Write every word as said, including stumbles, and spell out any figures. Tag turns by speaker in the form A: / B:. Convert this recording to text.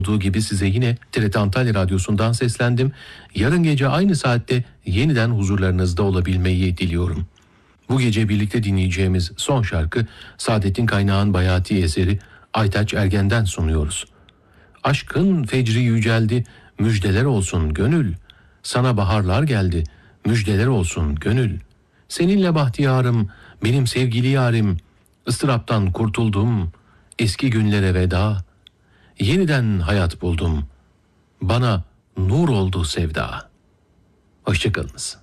A: olduğu gibi size yine T R T Antalya Radyosu'ndan seslendim. Yarın gece aynı saatte yeniden huzurlarınızda olabilmeyi diliyorum. Bu gece birlikte dinleyeceğimiz son şarkı Saadettin Kaynağ'ın Bayati eseri Aytaç Ergen'den sunuyoruz. Aşkın fecri yüceldi, müjdeler olsun gönül. Sana baharlar geldi, müjdeler olsun gönül. Seninle bahtiyarım, benim sevgili yarim. Istıraptan kurtuldum, eski günlere veda. Yeniden hayat buldum, bana nur oldu sevda. Hoşçakalınız.